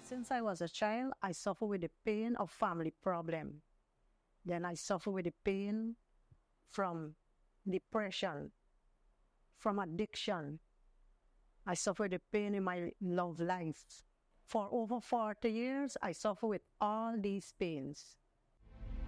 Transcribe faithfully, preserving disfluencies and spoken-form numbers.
Since I was a child, I suffer with the pain of family problem. Then I suffer with the pain from depression, from addiction. I suffer with the pain in my love life. For over forty years, I suffer with all these pains.